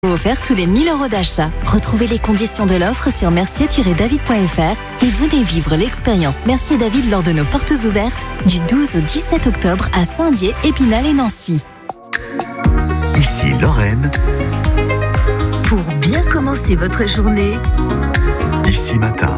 offert tous les 1 000 € d'achat. Retrouvez les conditions de l'offre sur mercier-david.fr et venez vivre l'expérience Mercier David lors de nos portes ouvertes du 12 au 17 octobre à Saint-Dié, Épinal et Nancy. Ici Lorraine. Pour bien commencer votre journée, Ici Matin.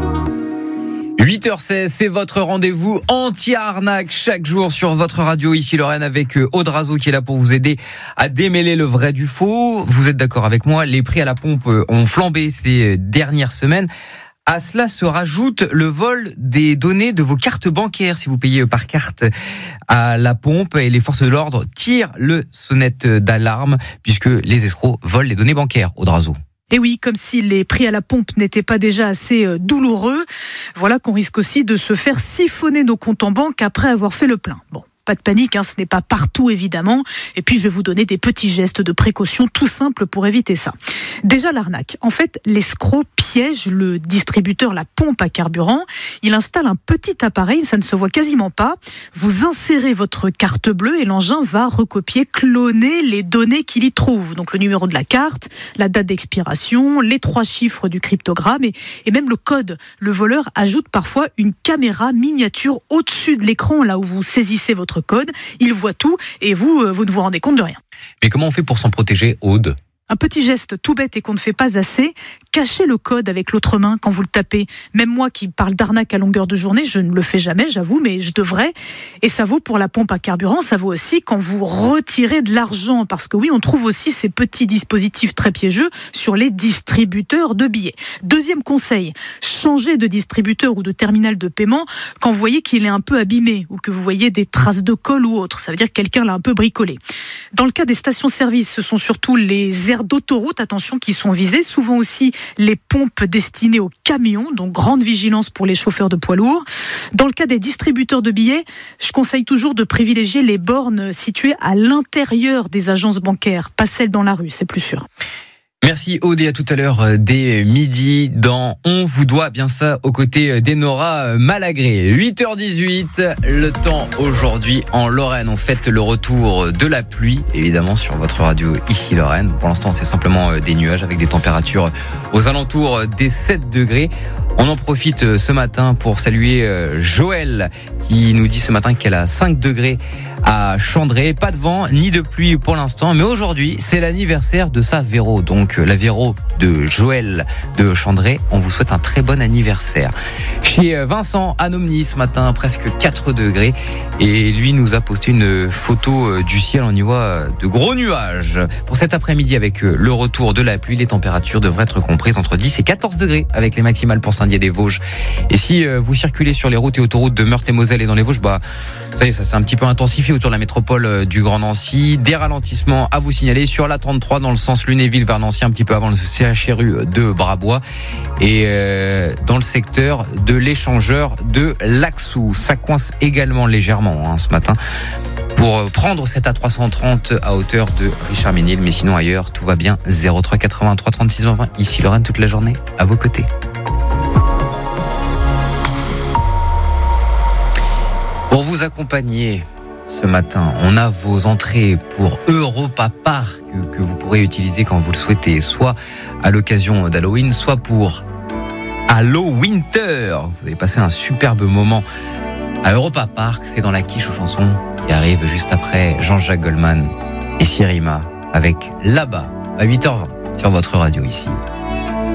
8h16, c'est votre rendez-vous anti-arnaque chaque jour sur votre radio. Ici Lorraine avec Aude Razo qui est là pour vous aider à démêler le vrai du faux. Vous êtes d'accord avec moi, les prix à la pompe ont flambé ces dernières semaines. À cela se rajoute le vol des données de vos cartes bancaires si vous payez par carte à la pompe, et les forces de l'ordre tirent le sonnette d'alarme puisque les escrocs volent les données bancaires. Aude Razo. Et oui, comme si les prix à la pompe n'étaient pas déjà assez douloureux, voilà qu'on risque aussi de se faire siphonner nos comptes en banque après avoir fait le plein. Bon. Pas de panique, ce n'est pas partout évidemment. Et puis je vais vous donner des petits gestes de précaution tout simples pour éviter ça. Déjà l'arnaque. En fait, l'escroc piège le distributeur, la pompe à carburant. Il installe un petit appareil, ça ne se voit quasiment pas. Vous insérez votre carte bleue et l'engin va recopier, cloner les données qu'il y trouve. Donc le numéro de la carte, la date d'expiration, les 3 chiffres du cryptogramme et même le code. Le voleur ajoute parfois une caméra miniature au-dessus de l'écran, là où vous saisissez votre code, il voit tout et vous ne vous rendez compte de rien. Mais comment on fait pour s'en protéger, Aude ? Un petit geste tout bête et qu'on ne fait pas assez, cachez le code avec l'autre main quand vous le tapez. Même moi qui parle d'arnaque à longueur de journée, je ne le fais jamais, j'avoue, mais je devrais. Et ça vaut pour la pompe à carburant, ça vaut aussi quand vous retirez de l'argent. Parce que oui, on trouve aussi ces petits dispositifs très piégeux sur les distributeurs de billets. Deuxième conseil, changez de distributeur ou de terminal de paiement quand vous voyez qu'il est un peu abîmé ou que vous voyez des traces de colle ou autre. Ça veut dire que quelqu'un l'a un peu bricolé. Dans le cas des stations-service, ce sont surtout les aires d'autoroute, attention, qui sont visées. Souvent aussi les pompes destinées aux camions, donc grande vigilance pour les chauffeurs de poids lourds. Dans le cas des distributeurs de billets, je conseille toujours de privilégier les bornes situées à l'intérieur des agences bancaires, pas celles dans la rue, c'est plus sûr. Merci Aude, et à tout à l'heure dès midi dans On vous doit bien ça aux côtés d'Enora Malagré. 8h18, le temps aujourd'hui en Lorraine. On fête le retour de la pluie, évidemment sur votre radio ici Lorraine. Pour l'instant c'est simplement des nuages avec des températures aux alentours des 7 degrés. On en profite ce matin pour saluer Joël qui nous dit ce matin qu'elle a 5 degrés à Chandré. Pas de vent ni de pluie pour l'instant, mais aujourd'hui c'est l'anniversaire de sa Véro. Donc la Véro de Joël de Chandré, on vous souhaite un très bon anniversaire. Chez Vincent à Nomny ce matin, presque 4 degrés, et lui nous a posté une photo du ciel. On y voit de gros nuages. Pour cet après-midi, avec le retour de la pluie, les températures devraient être comprises entre 10 et 14 degrés avec les maximales pour Saint-Dié-des-Vosges. Et si vous circulez sur les routes et autoroutes de Meurthe et Moselle et dans les Vosges, ça y est, ça s'est un petit peu intensifié autour de la métropole du Grand Nancy. Des ralentissements à vous signaler sur la 33 dans le sens Lunéville vers Nancy, un petit peu avant le CHRU de Brabois, et dans le secteur de l'échangeur de Laxou. Ça coince également légèrement ce matin pour prendre cette A330 à hauteur de Richard-Ménil, mais sinon ailleurs tout va bien. 03 83 36 20 20, ici Lorraine toute la journée à vos côtés. Pour vous accompagner ce matin, on a vos entrées pour Europa Park que vous pourrez utiliser quand vous le souhaitez, soit à l'occasion d'Halloween, soit pour Hallowinter. Vous allez passer un superbe moment à Europa Park. C'est dans la quiche aux chansons qui arrive juste après Jean-Jacques Goldman et Sirima avec Là-bas à 8h20 sur votre radio ici.